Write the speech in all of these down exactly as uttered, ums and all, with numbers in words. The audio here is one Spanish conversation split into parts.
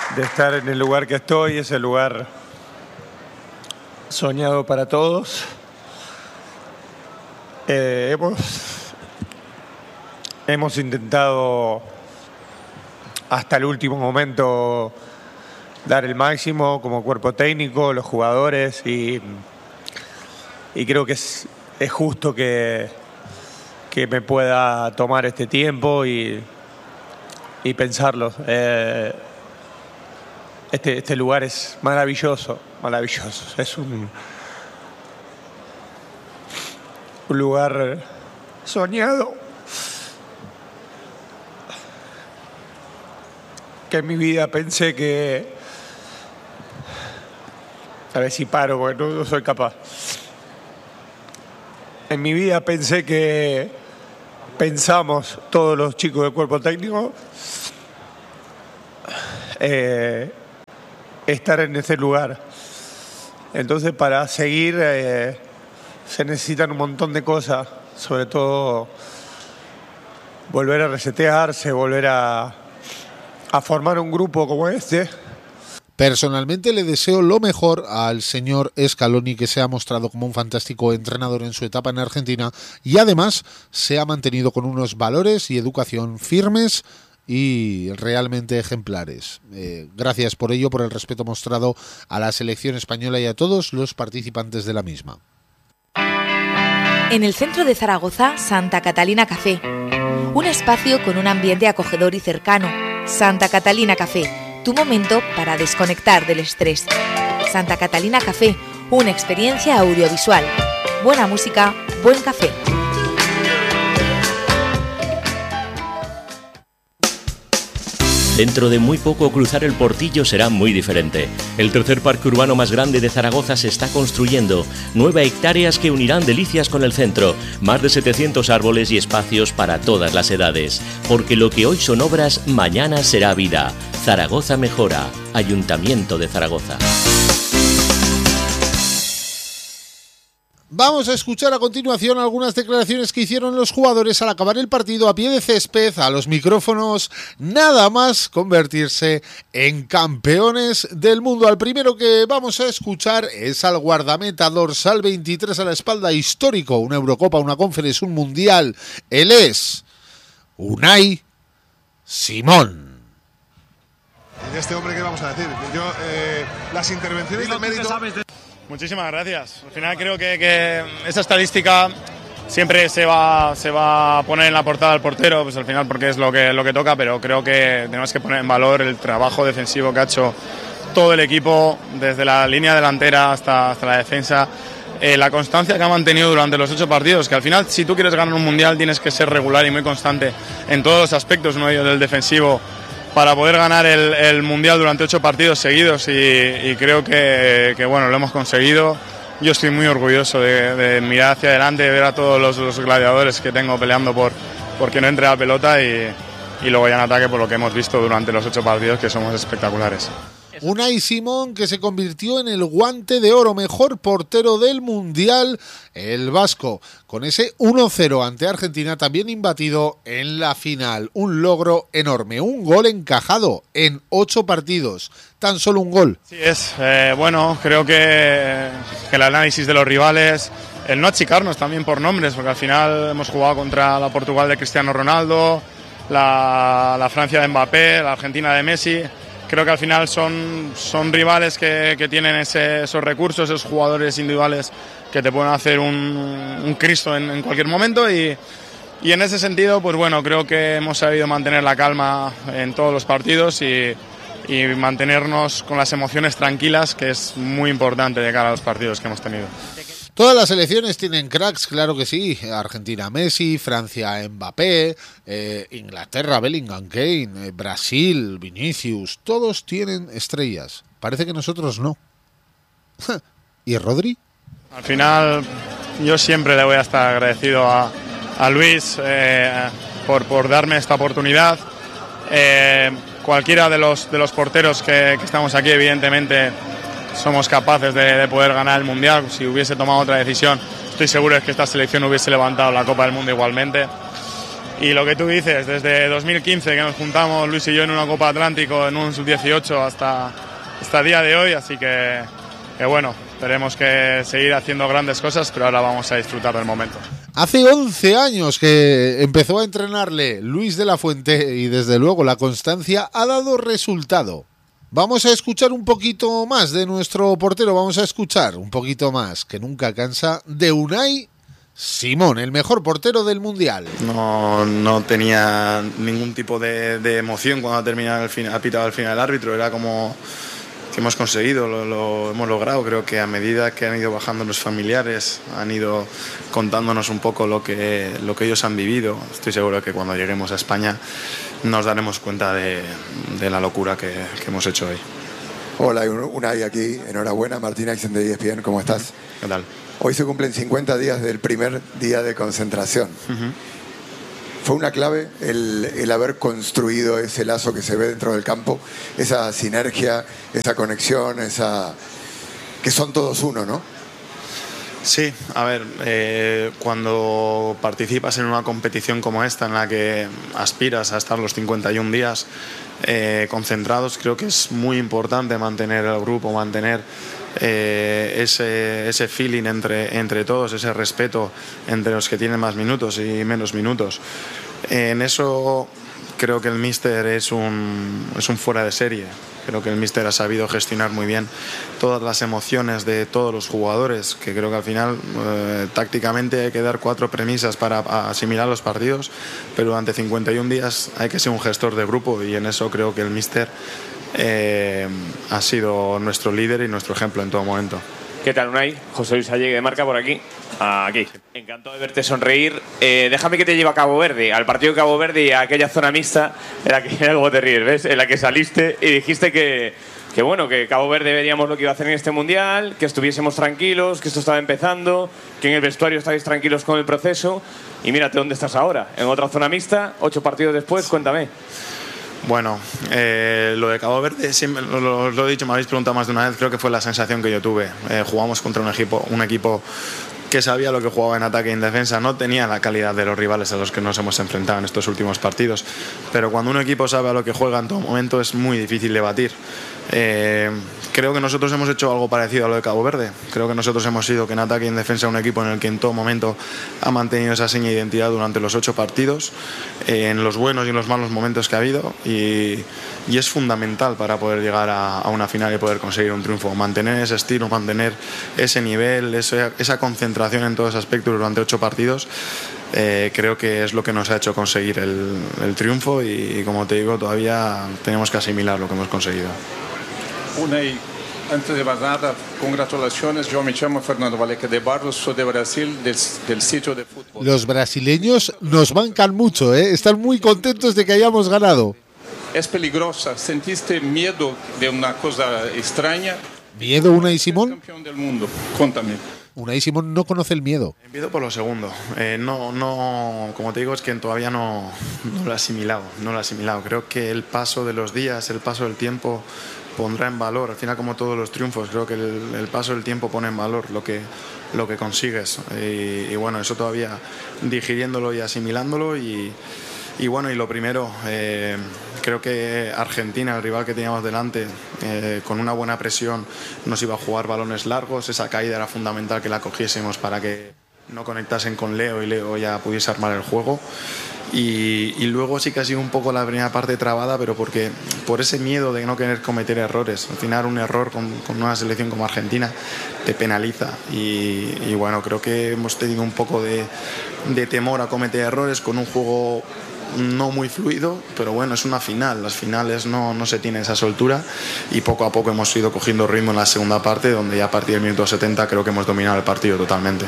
de estar en el lugar que estoy, es el lugar soñado para todos. Eh, hemos, hemos intentado hasta el último momento dar el máximo como cuerpo técnico, los jugadores, y, y creo que es, es justo que, que me pueda tomar este tiempo y, y pensarlo. Eh, este, este lugar es maravilloso, maravilloso. Es un, un lugar soñado que en mi vida pensé que... A ver si paro, porque no, no soy capaz. En mi vida pensé que pensamos todos los chicos del cuerpo técnico eh, estar en ese lugar. Entonces, para seguir eh, se necesitan un montón de cosas, sobre todo volver a resetearse, volver a, a formar un grupo como este. Personalmente le deseo lo mejor al señor Scaloni, que se ha mostrado como un fantástico entrenador en su etapa en Argentina y además se ha mantenido con unos valores y educación firmes y realmente ejemplares. Eh, gracias por ello, por el respeto mostrado a la selección española y a todos los participantes de la misma. En el centro de Zaragoza, Santa Catalina Café. Un espacio con un ambiente acogedor y cercano. Santa Catalina Café. Tu momento para desconectar del estrés. Santa Catalina Café, una experiencia audiovisual. Buena música, buen café. Dentro de muy poco cruzar el Portillo será muy diferente. El tercer parque urbano más grande de Zaragoza se está construyendo. Nueve hectáreas que unirán Delicias con el centro. Más de setecientos árboles y espacios para todas las edades. Porque lo que hoy son obras, mañana será vida. Zaragoza mejora. Ayuntamiento de Zaragoza. Vamos a escuchar a continuación algunas declaraciones que hicieron los jugadores al acabar el partido a pie de césped, a los micrófonos, nada más convertirse en campeones del mundo. Al primero que vamos a escuchar es al guardameta dorsal veintitrés a la espalda, histórico, una Eurocopa, una Conference, un Mundial. Él es Unai Simón. De este hombre, ¿qué vamos a decir? Yo, eh, las intervenciones de mérito... Muchísimas gracias. Al final creo que, que esa estadística siempre se va, se va a poner en la portada del portero, pues al final porque es lo que, lo que toca, pero creo que tenemos que poner en valor el trabajo defensivo que ha hecho todo el equipo, desde la línea delantera hasta, hasta la defensa, eh, la constancia que ha mantenido durante los ocho partidos, que al final si tú quieres ganar un mundial tienes que ser regular y muy constante en todos los aspectos, uno de ellos del defensivo, para poder ganar el, el Mundial durante ocho partidos seguidos y, y creo que, que bueno, lo hemos conseguido. Yo estoy muy orgulloso de, de mirar hacia adelante, de ver a todos los, los gladiadores que tengo peleando por, por que no entre la pelota y, y luego ya en ataque por lo que hemos visto durante los ocho partidos, que somos espectaculares. Unai Simón, que se convirtió en el guante de oro, mejor portero del Mundial, el vasco, con ese uno cero ante Argentina, también imbatido en la final. Un logro enorme, un gol encajado en ocho partidos, tan solo un gol. Sí es, eh, bueno, creo que, que el análisis de los rivales, el no achicarnos también por nombres, porque al final hemos jugado contra la Portugal de Cristiano Ronaldo, la, la Francia de Mbappé, la Argentina de Messi. Creo que al final son, son rivales que, que tienen ese, esos recursos, esos jugadores individuales que te pueden hacer un, un Cristo en, en cualquier momento y, y en ese sentido, pues bueno, creo que hemos sabido mantener la calma en todos los partidos y, y mantenernos con las emociones tranquilas, que es muy importante de cara a los partidos que hemos tenido. Todas las selecciones tienen cracks, claro que sí. Argentina Messi, Francia Mbappé, eh, Inglaterra Bellingham, Kane, eh, Brasil Vinicius, todos tienen estrellas. Parece que nosotros no. ¿Y Rodri? Al final yo siempre le voy a estar agradecido a, a Luis eh, por, por darme esta oportunidad. Eh, cualquiera de los, de los porteros que, que estamos aquí, evidentemente somos capaces de, de poder ganar el Mundial. Si hubiese tomado otra decisión, estoy seguro de que esta selección hubiese levantado la Copa del Mundo igualmente. y lo que tú dices, desde dos mil quince que nos juntamos Luis y yo en una Copa Atlántico, en un sub dieciocho hasta, hasta el día de hoy, así que, que bueno, esperemos que seguir haciendo grandes cosas, pero ahora vamos a disfrutar del momento. Hace once años que empezó a entrenarle Luis de la Fuente y desde luego la constancia ha dado resultado. Vamos a escuchar un poquito más de nuestro portero, vamos a escuchar un poquito más, que nunca cansa, de Unai Simón, el mejor portero del Mundial. No, no tenía ningún tipo de, de emoción cuando ha terminado el final, ha pitado el final el árbitro, era como que hemos conseguido, lo, lo hemos logrado. Creo que a medida que han ido bajando los familiares, han ido contándonos un poco lo que, lo que ellos han vivido. Estoy seguro que cuando lleguemos a España nos daremos cuenta de, de la locura que, que hemos hecho hoy. Hola, Unai aquí, enhorabuena, Martín Aixen de E S P N, ¿cómo estás? ¿Qué tal? Hoy se cumplen cincuenta días del primer día de concentración. Uh-huh. Fue una clave el, el haber construido ese lazo que se ve dentro del campo, esa sinergia, esa conexión, esa que son todos uno, ¿no? Sí, a ver, eh, cuando participas en una competición como esta, en la que aspiras a estar los cincuenta y un días eh, concentrados, creo que es muy importante mantener el grupo, mantener eh, ese, ese feeling entre, entre todos, ese respeto entre los que tienen más minutos y menos minutos. Eh, en eso creo que el míster es un, es un fuera de serie. Creo que el míster ha sabido gestionar muy bien todas las emociones de todos los jugadores, que creo que al final eh, tácticamente hay que dar cuatro premisas para asimilar los partidos, pero durante cincuenta y un días hay que ser un gestor de grupo, y en eso creo que el míster eh, ha sido nuestro líder y nuestro ejemplo en todo momento. ¿Qué tal, Unai? José Luis Allegue de Marca por aquí. Aquí. Encantado de verte sonreír. Eh, déjame que te lleve a Cabo Verde, al partido de Cabo Verde y a aquella zona mixta en la que, mira cómo te ríes, ¿ves? En la que saliste y dijiste que, que, bueno, que Cabo Verde veríamos lo que iba a hacer en este Mundial, que estuviésemos tranquilos, que esto estaba empezando, que en el vestuario estáis tranquilos con el proceso. Y mírate dónde estás ahora, en otra zona mixta, ocho partidos después, cuéntame. Bueno, eh, lo de Cabo Verde, siempre, lo, lo, lo he dicho, me habéis preguntado más de una vez, creo que fue la sensación que yo tuve. Eh, jugamos contra un equipo, un equipo que sabía lo que jugaba en ataque y en defensa, no tenía la calidad de los rivales a los que nos hemos enfrentado en estos últimos partidos, pero cuando un equipo sabe a lo que juega en todo momento es muy difícil de batir. Eh, creo que nosotros hemos hecho algo parecido a lo de Cabo Verde. Creo que nosotros hemos sido que en ataque y en defensa un equipo en el que en todo momento ha mantenido esa seña de identidad durante los ocho partidos, eh, en los buenos y en los malos momentos que ha habido, y, y es fundamental para poder llegar a, a una final y poder conseguir un triunfo. Mantener ese estilo, mantener ese nivel, ese, esa concentración en todos aspectos durante ocho partidos. Eh, creo que es lo que nos ha hecho conseguir el, el triunfo, y, y como te digo, todavía tenemos que asimilar lo que hemos conseguido. Unai, antes de más nada, congratulaciones. Yo me llamo Fernando Valeca de Barros, soy de Brasil, del, del sitio de fútbol. Los brasileños nos bancan mucho, ¿eh? Están muy contentos de que hayamos ganado. Es peligrosa. ¿Sentiste miedo de una cosa extraña? ¿Miedo, Unai Simón? Campeón del mundo. Cuéntame. Unai Simón no conoce el miedo. Empiezo por lo segundo. Eh, no, no, como te digo, es que todavía no, no lo he asimilado. No lo he asimilado. Creo que el paso de los días, el paso del tiempo pondrá en valor, al final, como todos los triunfos, creo que el, el paso del tiempo pone en valor lo que, lo que consigues, y, y bueno, eso todavía digiriéndolo y asimilándolo, y, y bueno, y lo primero, eh, creo que Argentina, el rival que teníamos delante, eh, con una buena presión nos iba a jugar balones largos. Esa caída era fundamental que la cogiésemos para que no conectasen con Leo y Leo ya pudiese armar el juego. Y, y luego sí que ha sido un poco la primera parte trabada, pero porque por ese miedo de no querer cometer errores. Al final un error con, con una selección como Argentina te penaliza, y, y bueno, creo que hemos tenido un poco de, de temor a cometer errores con un juego no muy fluido, pero bueno, es una final, las finales no, no se tiene esa soltura, y poco a poco hemos ido cogiendo ritmo en la segunda parte, donde ya a partir del minuto setenta creo que hemos dominado el partido totalmente.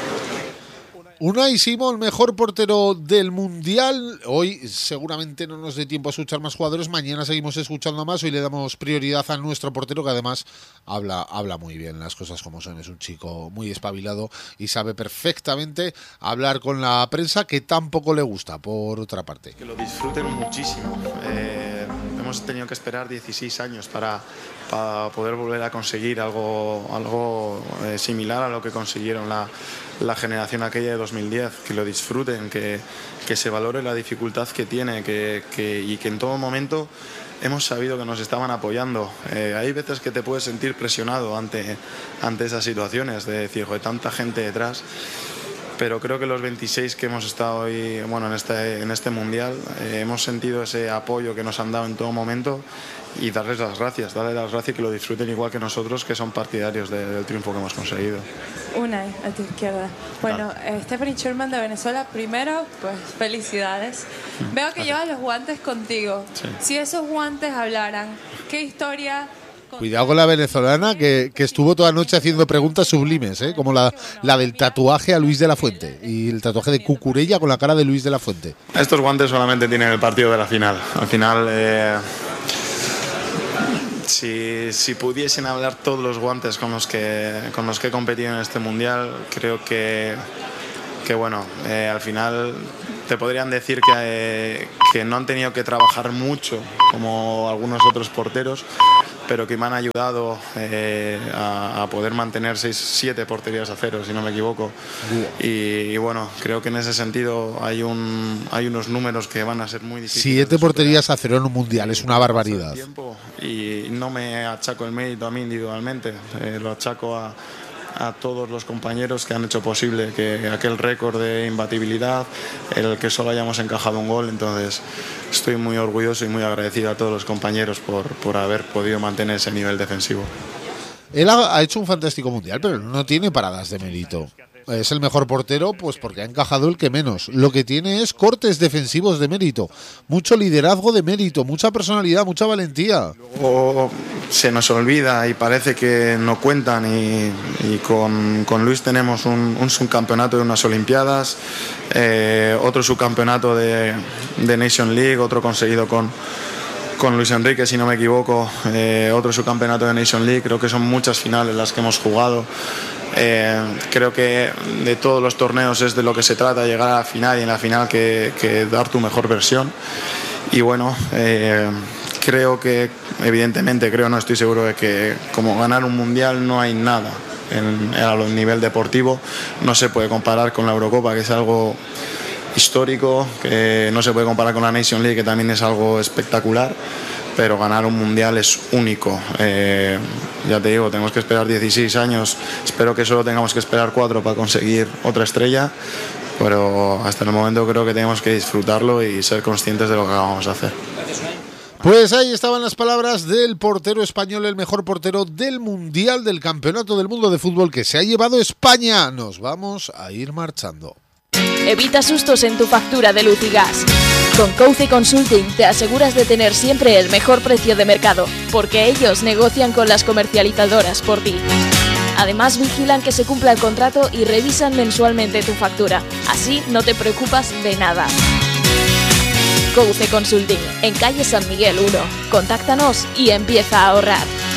Unai Simón, mejor portero del Mundial. Hoy seguramente no nos dé tiempo a escuchar más jugadores. Mañana seguimos escuchando más. Hoy le damos prioridad a nuestro portero, que además habla, habla muy bien, las cosas como son. Es un chico muy espabilado y sabe perfectamente hablar con la prensa, que tampoco le gusta, por otra parte. Que lo disfruten muchísimo. Eh, hemos tenido que esperar dieciséis años para, para poder volver a conseguir algo, algo eh, similar a lo que consiguieron la, la generación aquella de dos mil diez. Que lo disfruten, que, que se valore la dificultad que tiene que, que, y que en todo momento hemos sabido que nos estaban apoyando. Eh, hay veces que te puedes sentir presionado ante, ante esas situaciones, de decir, joder, tanta gente detrás. Pero creo que los veintiséis que hemos estado hoy, bueno, en este, en este Mundial, eh, hemos sentido ese apoyo que nos han dado en todo momento y darles las gracias, darles las gracias y que lo disfruten igual que nosotros, que son partidarios de, del triunfo que hemos conseguido. Unai, a tu izquierda. Bueno, eh, Stephanie Sherman de Venezuela, primero, pues felicidades. Veo que llevas los guantes contigo. Sí. Si esos guantes hablaran, ¿qué historia...? Cuidado con la venezolana que, que estuvo toda la noche haciendo preguntas sublimes, ¿eh? Como la, la del tatuaje a Luis de la Fuente y el tatuaje de Cucurella con la cara de Luis de la Fuente. Estos guantes solamente tienen el partido de la final. Al final, eh, si, si pudiesen hablar todos los guantes con los que, con los que he competido en este Mundial, creo que, que bueno, eh, al final te podrían decir que, eh, que no han tenido que trabajar mucho como algunos otros porteros, pero que me han ayudado eh, a, a poder mantener seis, siete porterías a cero, si no me equivoco. Y, y bueno, creo que en ese sentido hay, un, hay unos números que van a ser muy difíciles. Siete porterías a cero en un mundial, es una barbaridad. Y no me achaco el mérito a mí individualmente, eh, lo achaco a, a todos los compañeros que han hecho posible que aquel récord de imbatibilidad, el que solo hayamos encajado un gol. Entonces estoy muy orgulloso y muy agradecido a todos los compañeros por, por haber podido mantener ese nivel defensivo. Él ha, ha hecho un fantástico mundial, pero no tiene paradas de mérito. Es el mejor portero pues porque ha encajado el que menos. Lo que tiene es cortes defensivos de mérito, mucho liderazgo de mérito, mucha personalidad, mucha valentía. Luego se nos olvida y parece que no cuentan y, y con, con Luis tenemos un, un subcampeonato de unas Olimpiadas, eh, otro subcampeonato de, de Nation League, otro conseguido con, con Luis Enrique, si no me equivoco, eh, otro subcampeonato de Nation League. Creo que son muchas finales las que hemos jugado. Eh, creo que de todos los torneos es de lo que se trata, llegar a la final y en la final que, que dar tu mejor versión. Y bueno, eh, creo que evidentemente, creo, no estoy seguro de que como ganar un mundial no hay nada en, a nivel deportivo. No se puede comparar con la Eurocopa, que es algo histórico, que no se puede comparar con la Nation League, que también es algo espectacular. Pero ganar un mundial es único. Eh, ya te digo, tenemos que esperar dieciséis años, espero que solo tengamos que esperar cuatro para conseguir otra estrella, pero hasta el momento creo que tenemos que disfrutarlo y ser conscientes de lo que vamos a hacer. Pues ahí estaban las palabras del portero español, el mejor portero del Mundial, del Campeonato del Mundo de Fútbol que se ha llevado España. Nos vamos a ir marchando. Evita sustos en tu factura de luz y gas. Con Couce Consulting te aseguras de tener siempre el mejor precio de mercado, porque ellos negocian con las comercializadoras por ti. Además vigilan que se cumpla el contrato y revisan mensualmente tu factura. Así no te preocupas de nada. Couce Consulting, en calle San Miguel uno. Contáctanos y empieza a ahorrar.